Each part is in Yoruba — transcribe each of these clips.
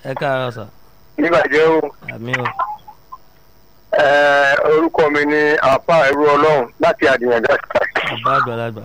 ẹ káàárọ̀ sà. nígbàjẹ́ o. àmì o. orúkọ mi ni àpá ẹrú ọlọ́run láti àdìyànjá. bàbá àgbàlagbà.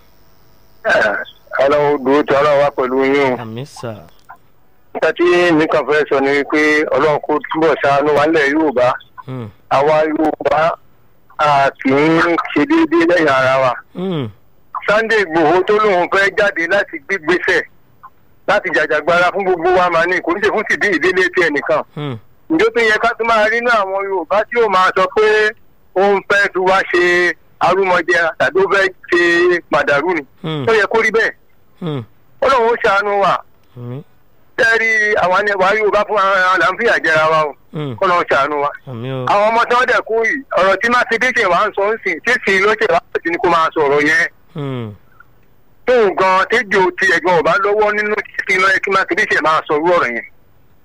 ọlọ́run dúró tí ọlọ́run wá pẹ̀lú yín o. àmì sà. nígbà tí nìkan fẹ́ sọ ni pé ọlọ́run kó túbọ̀ ṣàánú wa nílẹ̀ Yorùbá. àwa Yorùbá a kì í ṣe déédéé lẹ́yìn ara wa. Sunday Igboho tó lóun fẹ́ jáde láti gbígbésẹ̀ láti jàjàgbara fún gbogbo wa máa ní kò ní ṣe fún tìdí ìdílé tí ẹnìkan. ǹjọ́ tó yẹ ká tún máa rí ní àwọn Yorùbá tí ó máa sọ pé òun fẹ́ tún wá ṣe arúmọjẹ tàbí ó fẹ́ ṣe màdàrú ni. tó yẹ kó rí bẹ́ẹ̀. Ọlọ́run ó ṣàánú wa. tẹ́rí àwọn àwa Yorùbá fún àwọn àlàáfíà jẹra wa o. Ọlọ́run ṣàánú wa. àwọn ọmọ tí wọ́n dẹ̀ kú yìí ọ̀rọ̀ tí Mákindé ṣe wá ń sọ ń sìn tí sì ló ṣe wá sí ni kó máa sọ̀rọ̀ yẹn. tóun gan tẹ́jọ́ ti ẹ̀gbọ́n ọ̀bá lọ́wọ́ nínú ìṣìnà ẹ̀kí Mákindé ṣe máa sọ orú ọ̀rọ̀ yẹn.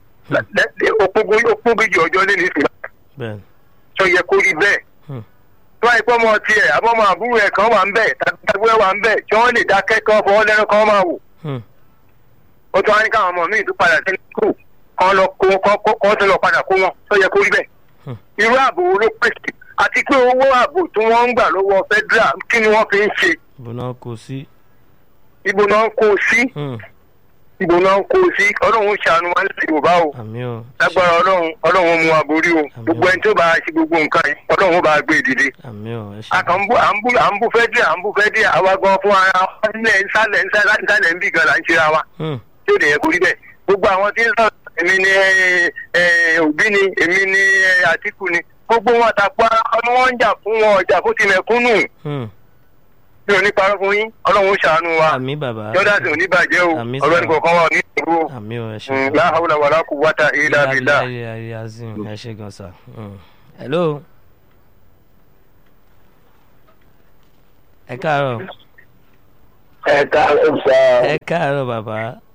Òpógójì ọjọ́ lé ní ìsìn. sọ yẹ kó rí bẹ́ẹ̀. tó wáyé pọ́ ọmọ tiẹ̀ àbọ̀mọ àbúrò ẹ̀ kan wà ń bẹ̀ tàbí àbúrò ẹ̀ wà ń bẹ̀ tí wọ́n lè dákẹ́ kọ́ fọwọ́ lẹ́nu kan máa wò. ó tún wá ní káwọn ọmọ míì tún padà sí kù kan lọ kó tó lọ padà kó wọn tó yẹ kó rí bẹ́ẹ̀. irú ààbò ló pèsè àti pé owó ààbò tí wọ́n ń gbà lọ́wọ́ federal kí ni wọ́n fi ń ṣe. ibo náà kó sí. ibo náà kó sí. ibo náà kó sí. Ọlọ́run ṣàánú wa ní Yorùbá o. lágbára Ọlọ́run mú wa borí o. gbogbo ẹni tó bá ṣe gbogbo nǹkan yìí Ọlọ́run bá gbé ìdílé. àkàn à ń bú fẹ́díà àwa gan fún ara wa nílẹ̀ nsàlẹ̀ ń bì gan là ń ṣera wa. tí ó lè yẹ kó rí bẹ́ẹ̀. gbogbo àwọn tí ń sọ èmi ni Òbí ni èmi ni Àtíkù ni gbogbo wọn àtàkùn ọmọ wọn ń jà fún wọn ọjà fún tìmẹ̀kúnnù. mi ò ní parọ́ fún yín Ọlọ́run ṣàánú wa. àmín bàbá. jọ́dá sì ò ní bàjẹ́ o ọ̀rọ̀ ẹnì kọ̀ọ̀kan wa ò ní ìṣòro. àmín o ẹ ṣe. la hawla wala quwwata illa billah. ẹ ṣe gan sa. hello. ẹ káàárọ̀. ẹ káàárọ̀ sá. ẹ káàárọ̀ bàbá.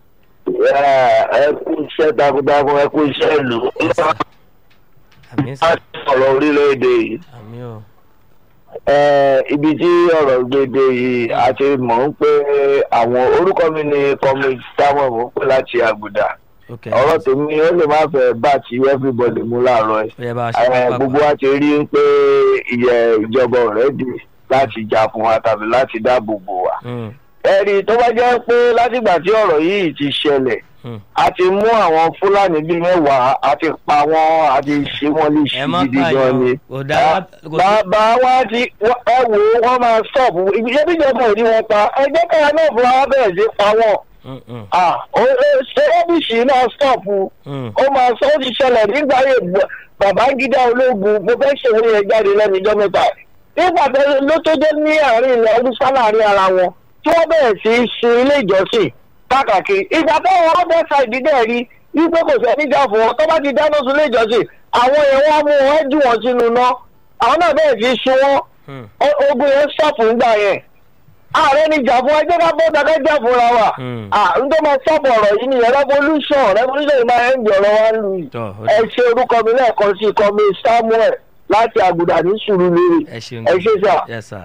ẹ kú iṣẹ́ takuntakun ẹ kú iṣẹ́ ìlú. àmín sá. a sọ̀rọ̀ orílẹ̀-èdè yìí. àmín o. ibi tí ọ̀rọ̀ gbèdé yìí a ti mọ̀ ń pé àwọn orúkọ mi ni comrade Samuel mọ̀ ń pè láti Àgùdà. ọ̀rọ̀ tèmi ó lè má fẹ́ bá ti everybody mú láàárọ̀ ẹ̀. gbogbo wa ti rí pé ìjọba already láti jà fún wa tàbí láti dáàbò bò wá. ẹ̀rí tó bá jẹ́ pé látìgbà tí ọ̀rọ̀ yìí ti ṣẹlẹ̀ a ti mú àwọn Fúlàní bíi 10 a ti pa wọ́n a ti ṣe wọ́n lè ṣe gidi gan ni. bàbá wa ti ẹ wò wọ́n máa stop ibi ìjọba ò ní wọn pa ẹgbẹ́ kára náà fúnra wọn bẹ̀rẹ̀ sí pa wọ́n. ṣé ọ́bìsì náà stop ó máa sọ ó ti ṣẹlẹ̀ nígbà yẹn Babangida ológun mo fẹ́ ṣèwé yẹn jáde lẹ́nu ìjọ mẹ́ta nígbà ló tó dé ní àárín ilẹ̀ ọdún sá láàrin ara wọn tí wọ́n bẹ̀rẹ̀ sí í sin ilé ìjọsìn káàkiri ìgbà táwọn ọdẹ ṣàìdí dẹ̀ rí wípé kò sẹ́ níjà fún wọn tó bá ti dáná sun ilé ìjọsìn àwọn èèyàn wọn mú wọn jù wọn sínú iná àwọn náà bẹ̀rẹ̀ sí í sun wọn ogun yẹn ṣọ̀fù ńgbà yẹn ààrẹ ni jà fún ẹjẹ́ ká bọ́ dákẹ́ jà fúnra wa n tó máa sọ̀bù ọ̀rọ̀ yìí nìyẹn revolution yìí máa ń gbọ̀rọ̀ wa lù yìí ẹ ṣe orúkọ mi lẹ́ẹ̀kan sí kọ́mi Samuel láti Àgùdà ní Sùúrùlérè ẹ ṣe sà.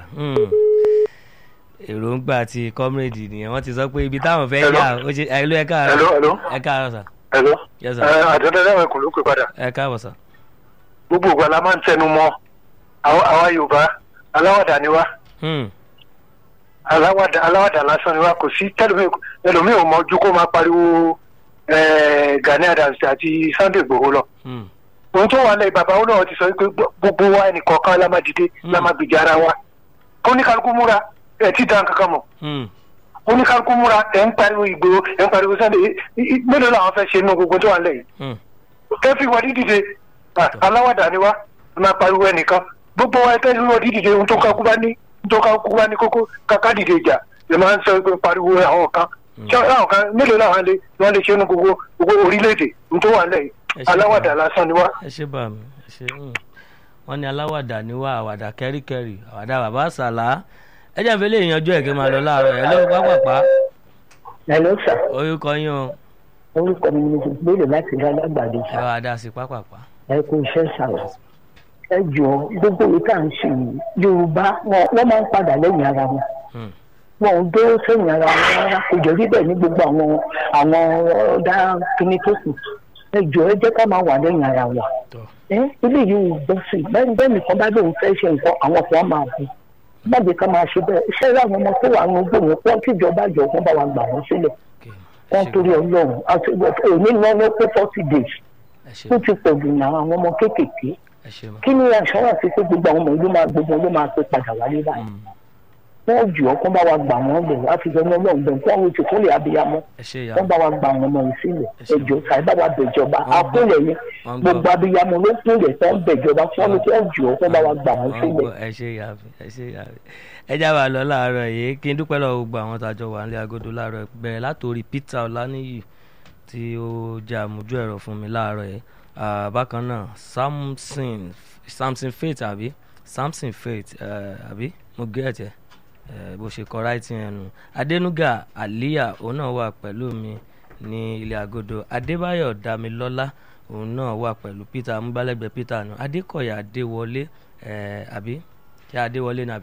èròǹgbà ti comrade nìyẹn wọ́n ti sọ pé ibi táwọn fẹ́ yà ó ṣe ẹlò ẹ káàárọ̀ ẹ káàárọ̀ sà. àtẹ̀tẹ̀ kò ló pè padà. ẹ káàbọ̀ sà. gbogbo ìgbà la máa ń tẹnu mọ́ àwa Yorùbá aláwàdà ni wá aláwàdà lásán ni wá kò sí ẹlòmíì ò mọ ojú kó máa pariwo Gani Adams àti Sunday Igboho lọ. ohun tó wà lẹ́yìn bàbá náà ti sọ pé gbogbo wa ẹnìkọ̀ọ̀kan la máa dìde la máa gbèjà ara wa oníkálukú múra ẹ ti dán kankan mọ́ oníkálukú múra ẹ ń pariwo Ìgbòho ẹ ń pariwo Sunday mélòó làwọn fẹ́ ṣe inú gbogbo tó wà lẹ́yìn. kẹfì wà dídìde aláwàdà ni wá máa pariwo ẹnìkan gbogbo wa ẹgbẹ́ ìlú wà dídìde ohun tó kálukú bá ní kókó kàkà dìde ìjà lè máa ń sọ pé pariwo àwọn kan mélòó làwọn lè ṣe inú gbogbo orílẹ̀-èdè ohun tó wà lẹ́yìn aláwàdà lásán ni wá. ẹ ṣe bá mi ẹ ṣe wọn ní aláwàdà ni wá àwàdà kẹríkẹrí àwàdà bàbá àsàlá ẹ jẹ́ ìfẹ́lẹ́ ìyanjú ẹ̀gẹ́ máa lọ láàárọ̀ ẹ̀ lọ́wọ́ pápápá. hello sir. orúkọ yín o. orúkọ mi ni mo ti gbélé láti Alágbàdo. ẹ wá dá sí pápápá. ẹ kò iṣẹ́ sàrọ̀ ẹ jọ gbogbo ìwé tá à ń ṣe Yorùbá wọ́n máa ń padà lẹ́yìn ara wọn. wọn ò dúró sẹ́yìn ara wọn rárá kò jọ rí bẹ́ẹ̀ ní gbogbo àwọn ọ̀dà kíní tó kù ẹjọ́ ẹ jẹ́ ká máa wà lẹ́yìn ara wa ilé yìí ò gbọ́ sí i bẹ́ẹ̀ nìkan bá lóun fẹ́ ṣe nǹkan àwọn kan máa bù báyìí ká máa ṣe bẹ́ẹ̀ iṣẹ́ ìlànà ọmọ tó wà nínú gbòòrò pọ́n tíjọba jọ wọ́n bá wa gbà wọ́n sílẹ̀ wọ́n torí ọlọ́run àti òní náà ló pé 40 days ó ti pọ̀ jù náà àwọn ọmọ kéékèèké kí ni àṣọwọ́ àti pé gbogbo àwọn ọmọ ló máa pé padà wálé báyìí wọ́n jù ọ́ kó bá wa gbà wọ́n lẹ̀ láti jọ ní ọlọ́run bẹ̀rẹ̀ kó àwọn ètò tó lè abiyamọ wọ́n bá wa gbà wọ́n ọmọ yìí sílẹ̀ ẹjọ́ tàbí bá wa bẹ̀jọba àkúlẹ̀ ni gbogbo abiyamọ ló kúnlẹ̀ tó ń bẹ̀jọba fún ọ́n tó jù ọ́ kó bá wa gbà wọ́n sílẹ̀. ẹ ṣe yàrá ẹ já wa lọ láàárọ̀ yìí kí n dúpẹ́ lọ́wọ́ gbogbo àwọn tàjọ wà nílé agodo láàárọ̀ bẹ̀rẹ̀ látòrí Peter Ọláníyì tí ó jẹ́ àmójú ẹ̀rọ fún mi láàárọ̀ yìí bákan náà Samson Faith àbí mo gẹ́ ẹ̀tẹ̀ bó ṣe kọ ráìtì ẹnu Adénúgà Àlíyà òun náà wà pẹ̀lú mi ní ilé agodo Adébáyọ̀ Dámilọ́lá òun náà wà pẹ̀lú Peter amúgbálẹ́gbẹ̀ẹ́ Peter nù Adékọ̀yà Adéwọlé àbí kí Adéwọlé ní àbí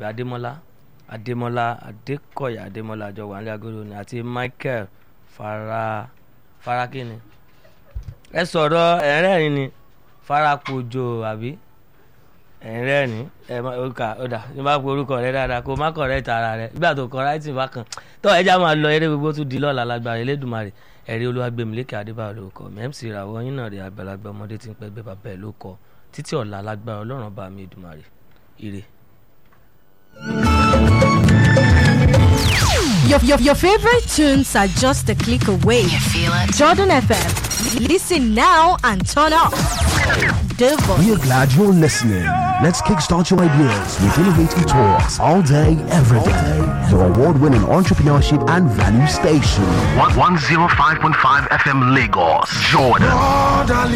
Adékọ̀yà Adémọ́lá àjọ wà nílé agodo ní àti Michael Farakini ẹ sọ̀rọ̀ ẹ̀rẹ́rìn ni Farapojo àbí ẹ̀rẹ́rìn ọ̀dà ní bá pe orúkọ rẹ dáadáa kó má kọ̀ rẹ́ tara rẹ nígbà tó kọ ráìtì bákan tó ẹja máa lọ eré gbogbo tún di lọ́la lágbára Elédùmarè ẹ̀rí Olúwagbèmílékè Adébáyọ̀ ló kọ MC ìràwọ̀ yín náà rí àgbàlagbà ọmọdé tí ń pẹ́ gbé bàbá ẹ̀ ló kọ títí ọ̀la lágbára Ọlọ́run bá mi Èdùmarè ire. Your favorite tunes are just a click away. You feel it? Jordan FM. Listen now and turn up. We are glad you're listening. Let's kickstart your ideas with innovative talks all day, every day. Your award-winning entrepreneurship and value station. 105.5 FM Lagos, Jordan.